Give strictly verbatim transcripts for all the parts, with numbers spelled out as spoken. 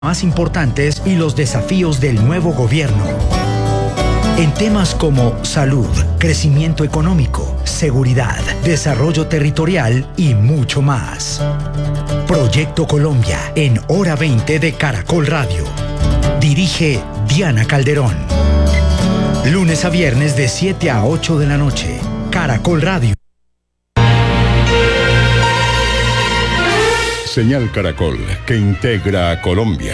más importantes y los desafíos del nuevo gobierno. En temas como salud, crecimiento económico, seguridad, desarrollo territorial y mucho más. Proyecto Colombia en Hora veinte de Caracol Radio. Dirige Diana Calderón. Lunes a viernes de siete a ocho de la noche. Caracol Radio. Señal Caracol, que integra a Colombia.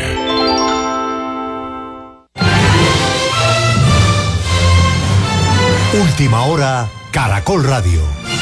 Última hora, Caracol Radio.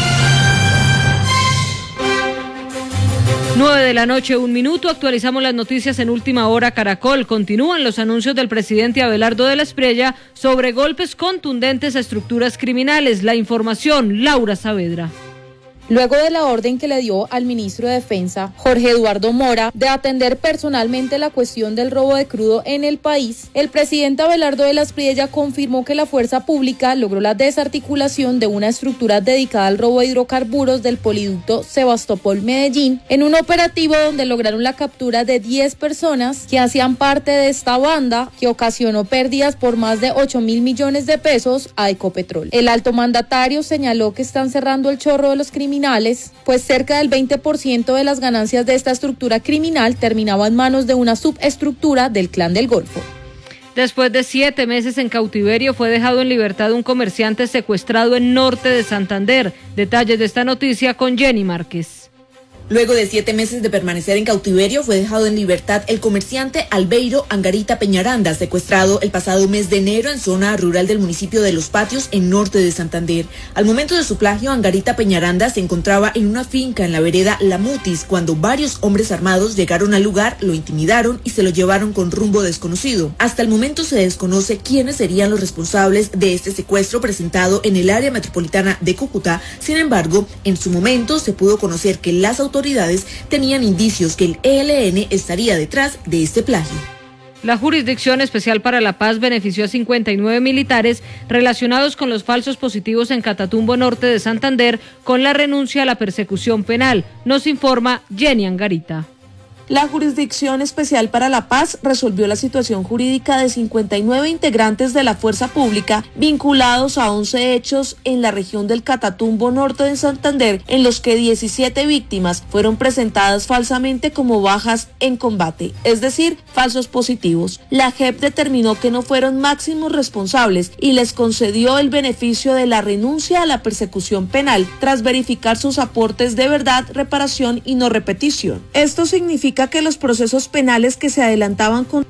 nueve de la noche, un minuto. Actualizamos las noticias en Última Hora Caracol. Continúan los anuncios del presidente Abelardo de la Espriella sobre golpes contundentes a estructuras criminales. La información, Laura Saavedra. Luego de la orden que le dio al ministro de Defensa, Jorge Eduardo Mora, de atender personalmente la cuestión del robo de crudo en el país, el presidente Abelardo de la Espriella confirmó que la fuerza pública logró la desarticulación de una estructura dedicada al robo de hidrocarburos del poliducto Sebastopol-Medellín, en un operativo donde lograron la captura de diez personas que hacían parte de esta banda, que ocasionó pérdidas por más de ocho mil millones de pesos a Ecopetrol. El alto mandatario señaló que están cerrando el chorro de los criminales, pues cerca del veinte por ciento de las ganancias de esta estructura criminal terminaba en manos de una subestructura del Clan del Golfo. Después de siete meses en cautiverio, fue dejado en libertad un comerciante secuestrado en norte de Santander. Detalles de esta noticia con Jenny Márquez. Luego de siete meses de permanecer en cautiverio, fue dejado en libertad el comerciante Albeiro Angarita Peñaranda, secuestrado el pasado mes de enero en zona rural del municipio de Los Patios, en norte de Santander. Al momento de su plagio, Angarita Peñaranda se encontraba en una finca en la vereda La Mutis, cuando varios hombres armados llegaron al lugar, lo intimidaron y se lo llevaron con rumbo desconocido. Hasta el momento se desconoce quiénes serían los responsables de este secuestro presentado en el área metropolitana de Cúcuta. Sin embargo, en su momento se pudo conocer que las autoridades autoridades tenían indicios que el E L N estaría detrás de este plagio. La Jurisdicción Especial para la Paz benefició a cincuenta y nueve militares relacionados con los falsos positivos en Catatumbo Norte de Santander con la renuncia a la persecución penal. Nos informa Jenny Angarita. La Jurisdicción Especial para la Paz resolvió la situación jurídica de cincuenta y nueve integrantes de la fuerza pública vinculados a once hechos en la región del Catatumbo Norte de Santander, en los que diecisiete víctimas fueron presentadas falsamente como bajas en combate, es decir, falsos positivos. La J E P determinó que no fueron máximos responsables y les concedió el beneficio de la renuncia a la persecución penal tras verificar sus aportes de verdad, reparación y no repetición. Esto significa que los procesos penales que se adelantaban con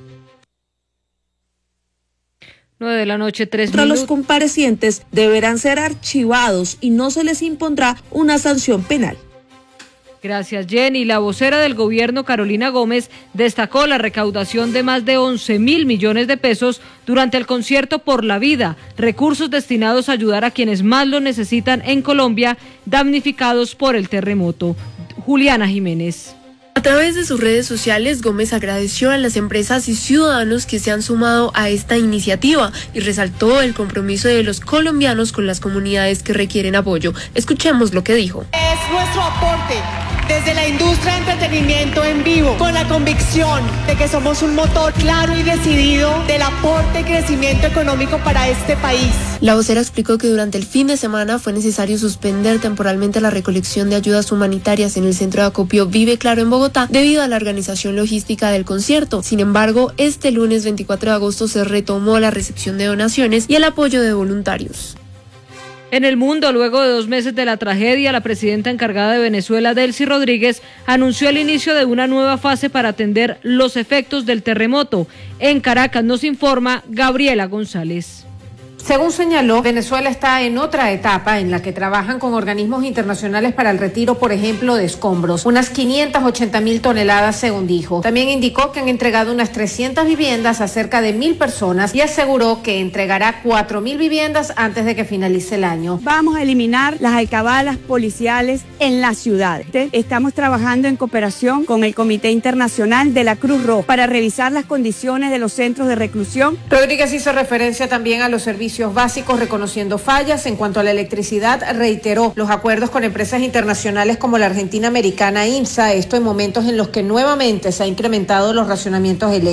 nueve de la noche, tres contra minutos. los comparecientes deberán ser archivados y no se les impondrá una sanción penal. Gracias, Jenny. La vocera del gobierno, Carolina Gómez, destacó la recaudación de más de once mil millones de pesos durante el concierto Por la Vida, recursos destinados a ayudar a quienes más lo necesitan en Colombia, damnificados por el terremoto. Juliana Jiménez. A través de sus redes sociales, Gómez agradeció a las empresas y ciudadanos que se han sumado a esta iniciativa y resaltó el compromiso de los colombianos con las comunidades que requieren apoyo. Escuchemos lo que dijo. Es nuestro aporte desde la industria de entretenimiento en vivo, con la convicción de que somos un motor claro y decidido del aporte y crecimiento económico para este país. La vocera explicó que durante el fin de semana fue necesario suspender temporalmente la recolección de ayudas humanitarias en el centro de acopio Vive Claro en Bogotá debido a la organización logística del concierto. Sin embargo, este lunes veinticuatro de agosto se retomó la recepción de donaciones y el apoyo de voluntarios. En el mundo, luego de dos meses de la tragedia, la presidenta encargada de Venezuela, Delcy Rodríguez, anunció el inicio de una nueva fase para atender los efectos del terremoto. En Caracas nos informa Gabriela González. Según señaló, Venezuela está en otra etapa en la que trabajan con organismos internacionales para el retiro, por ejemplo, de escombros, unas quinientas ochenta mil toneladas, según dijo. También indicó que han entregado unas trescientas viviendas a cerca de mil personas y aseguró que entregará cuatro mil viviendas antes de que finalice el año. Vamos a eliminar las alcabalas policiales en las ciudades. Estamos trabajando en cooperación con el Comité Internacional de la Cruz Roja para revisar las condiciones de los centros de reclusión. Rodríguez hizo referencia también a los servicios servicios básicos reconociendo fallas. En cuanto a la electricidad, reiteró los acuerdos con empresas internacionales como la Argentina Americana IMSA, esto en momentos en los que nuevamente se ha incrementado los racionamientos eléctricos.